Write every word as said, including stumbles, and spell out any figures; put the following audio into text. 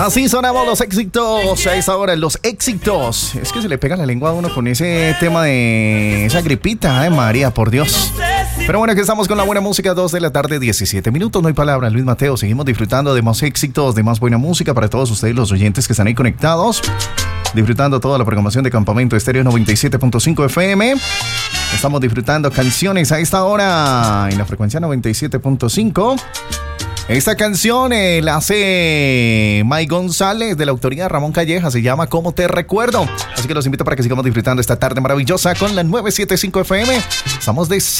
Así sonamos los éxitos a esta hora, los éxitos. Es que se le pega la lengua a uno con ese tema de esa gripita, ay María, por Dios. Pero bueno, que estamos con la buena música, dos de la tarde, diecisiete minutos, no hay palabra, Luis Mateo. Seguimos disfrutando de más éxitos, de más buena música para todos ustedes, los oyentes que están ahí conectados. Disfrutando toda la programación de Campamento Estéreo noventa y siete punto cinco F M. Estamos disfrutando canciones a esta hora en la frecuencia noventa y siete punto cinco. Esta canción eh, la hace May González, de la autoría de Ramón Calleja, se llama Cómo te recuerdo. Así que los invito para que sigamos disfrutando esta tarde maravillosa con la novecientos setenta y cinco F M. Estamos de